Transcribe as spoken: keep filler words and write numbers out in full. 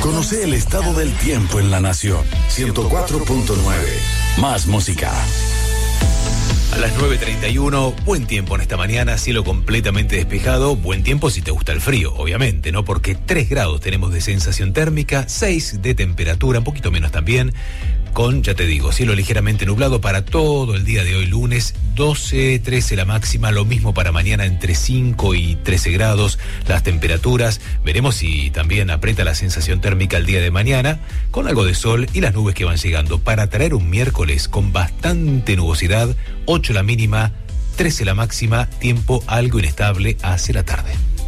Conoce el estado del tiempo en la nación. ciento cuatro punto nueve. Más música. A las nueve treinta y uno, buen tiempo en esta mañana, cielo completamente despejado, buen tiempo si te gusta el frío, obviamente, ¿no? Porque tres grados tenemos de sensación térmica, seis de temperatura, un poquito menos también, con, ya te digo, cielo ligeramente nublado para todo el día de hoy lunes, doce, trece la máxima, lo mismo para mañana entre cinco y trece grados las temperaturas, veremos si también aprieta la sensación térmica el día de mañana, con algo de sol y las nubes que van llegando, para traer un miércoles con bastante nubosidad, ocho la mínima, trece la máxima, tiempo algo inestable hacia la tarde.